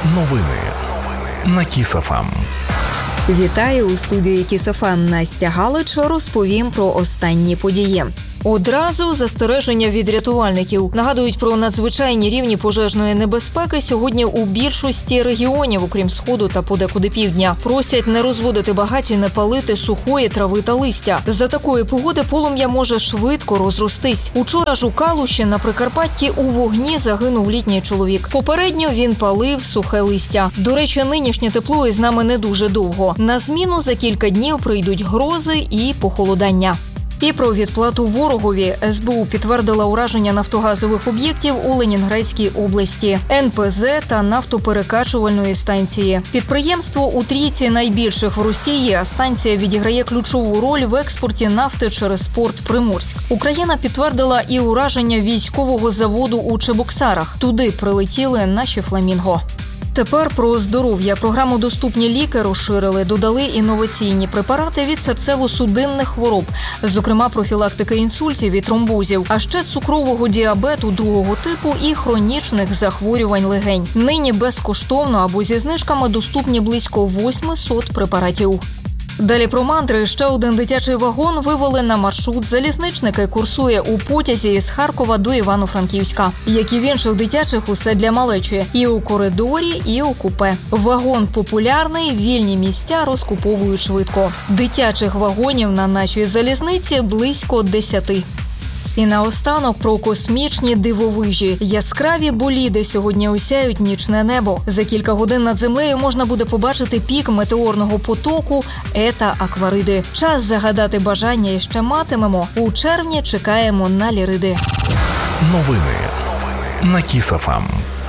Новини на Kiss FM. Вітаю у студії Kiss FM. Настя Галич, розповім про останні події. Одразу застереження від рятувальників. Нагадують про надзвичайні рівні пожежної небезпеки сьогодні у більшості регіонів, окрім Сходу та подекуди півдня. Просять не розводити багаті, не палити сухої трави та листя. За такої погоди полум'я може швидко розростись. Учора ж у Калуші на Прикарпатті у вогні загинув літній чоловік. Попередньо він палив сухе листя. До речі, нинішнє тепло із нами не дуже довго. На зміну за кілька днів прийдуть грози і похолодання. І про відплату ворогові. СБУ підтвердила ураження нафтогазових об'єктів у Ленінградській області, НПЗ та нафтоперекачувальної станції. Підприємство у трійці найбільших в Росії, а станція відіграє ключову роль в експорті нафти через порт Приморськ. Україна підтвердила і ураження військового заводу у Чебоксарах. Туди прилетіли наші «Фламінго». Тепер про здоров'я. Програму «Доступні ліки» розширили, додали інноваційні препарати від серцево-судинних хвороб, зокрема профілактики інсультів і тромбозів, а ще цукрового діабету другого типу і хронічних захворювань легень. Нині безкоштовно або зі знижками доступні близько 800 препаратів. Далі про мандри. Ще один дитячий вагон вивели на маршрут. Залізничники курсує у потязі з Харкова до Івано-Франківська. Як і в інших дитячих, усе для малечі. І у коридорі, і у купе. Вагон популярний, вільні місця розкуповують швидко. Дитячих вагонів на нашій залізниці близько 10. І наостанок про космічні дивовижі. Яскраві боліди сьогодні осяють нічне небо. За кілька годин над землею можна буде побачити пік метеорного потоку Ета-Аквариди. Час загадати бажання іще матимемо. У червні чекаємо на Ліриди. Новини на Kiss FM.